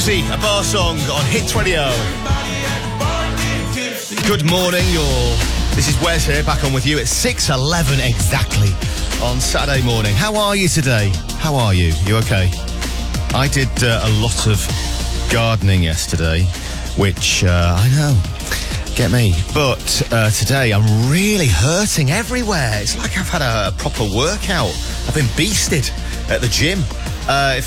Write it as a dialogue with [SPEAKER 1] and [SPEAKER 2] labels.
[SPEAKER 1] Tipsy, a bar song on Hit 20. Good morning, this is Wes here, back on with you at 6:11 exactly on Saturday morning. How are you today? How are you? You okay? I did a lot of gardening yesterday, which, I know, get me. But today I'm really hurting everywhere. It's like I've had a proper workout. I've been beasted at the gym.